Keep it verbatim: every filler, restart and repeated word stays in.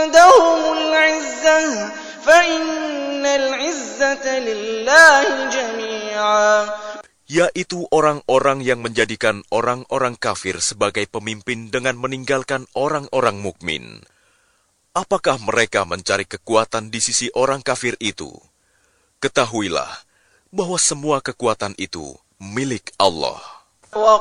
Lahumul 'izzah fa innal 'izzata lillahi jami'a. Yaitu orang-orang yang menjadikan orang-orang kafir sebagai pemimpin dengan meninggalkan orang-orang mukmin. Apakah mereka mencari kekuatan di sisi orang kafir itu? Ketahuilah bahwa semua kekuatan itu milik Allah.